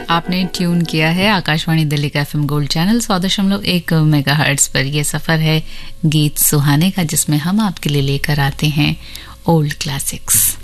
आपने ट्यून किया है आकाशवाणी दिल्ली का एफएम गोल्ड चैनल 100.1 मेगाहर्ट्ज पर। यह सफर है गीत सुहाने का, जिसमें हम आपके लिए लेकर आते हैं ओल्ड क्लासिक्स।